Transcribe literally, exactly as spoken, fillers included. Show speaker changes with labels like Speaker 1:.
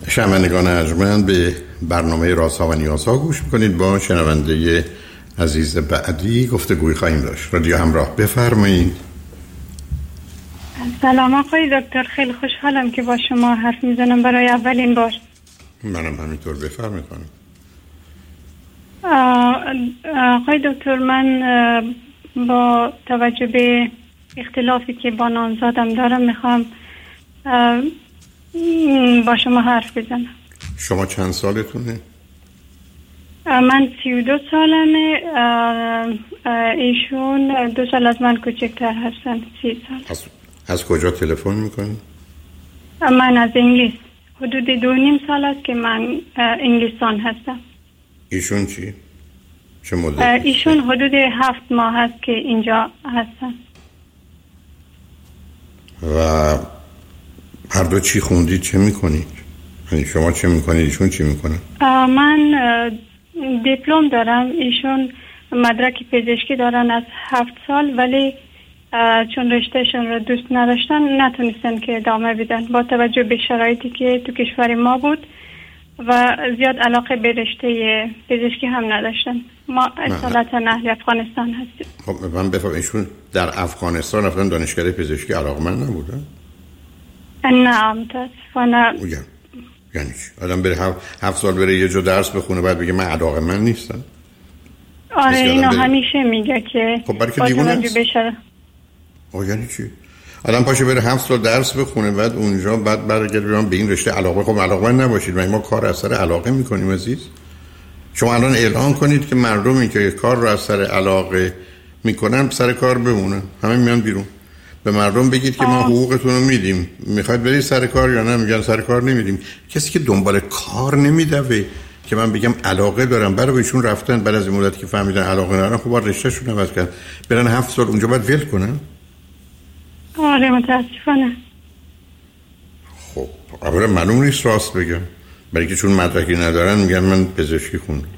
Speaker 1: شنوندگان ارجمند، به برنامه رازها و نیازها گوش میکنید. با شنونده عزیز بعدی گفتگوی خواهیم داشت. رادیو همراه، بفرمایید.
Speaker 2: سلام آقای دکتر، خیلی خوشحالم که با شما حرف میزنم برای اولین بار.
Speaker 1: منم همینطور، بفرمایید.
Speaker 2: آقای دکتر، من با توجه به اختلافی که با نامزادم دارم میخوام با شما حرف بزنم.
Speaker 1: شما چند سالتونه؟
Speaker 2: من سی و دو سالمه. ایشون دو سال از من کوچکتر هستن، سی سال.
Speaker 1: از, از کجا تلفن میکنی؟
Speaker 2: من از انگلیس. حدود دو نیم سال است که من انگلیسان هستم.
Speaker 1: ایشون چی؟ چه مدت؟
Speaker 2: ایشون حدود هفت ماه هست که اینجا هستن.
Speaker 1: و هر دو چی خوندید، چه میکنید؟ یعنی شما چه میکنید، ایشون چی میکنه؟
Speaker 2: من دیپلم دارم، ایشون مدرک پزشکی دارن از هفت سال، ولی چون رشتهشون رو دوست نداشتن نتونستن که ادامه بدن با توجه به شرایطی که تو کشور ما بود و زیاد علاقه به رشته پزشکی هم نداشتن. ما اصالتا اهل افغانستان هستیم.
Speaker 1: خب من بفهم، ایشون در افغانستان رفتن دانشگاه پزشکی علاقمند نبودن؟
Speaker 2: نه متاسفانه.
Speaker 1: یعنی چی؟ آدم بره هفت, هفت سال بره یه جا درس بخونه بعد بگه من علاقمند نیستم؟
Speaker 2: آره اینو همیشه میگه که
Speaker 1: خب برای که دیوونه است. آه یعنی چی؟ آدم پاشه بره هفت سال درس بخونه بعد اونجا بعد برگرده به این رشته علاقه. خب علاقمند نباشید و ما کار از سر علاقه میکنیم عزیز. شما الان اعلان کنید که مردمی که کار رو از سر علاقه میکنن سر کار بمونن، همه میان بیرون. به مردم بگید که ما حقوقتون رو میدیم، میخواید برید سر کار یا نه؟ میگن سر کار نمیدیم. کسی که دنبال کار نمیدوه که من بگم علاقه دارم، برای ایشون رفتن بعد از این مدت که فهمیدن علاقه ندارن، خب باید رشتهشون عوض کنن، برن هفت سال اونجا باید ول کنن.
Speaker 2: آره متاسفانه.
Speaker 1: خب اولا معلوم نیست راست بگم، برای که چون مدرکی ندارن میگن من پزشکی خوندم.